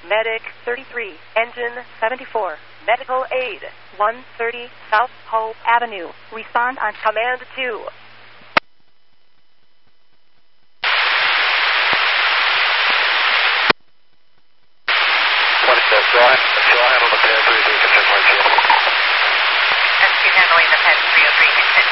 Medic 33, Engine 74. Medical aid 130 South Hope Avenue. Respond on Command 2. Still handle the pad 3 3 consent 1 2. That's handling the pad 303 consent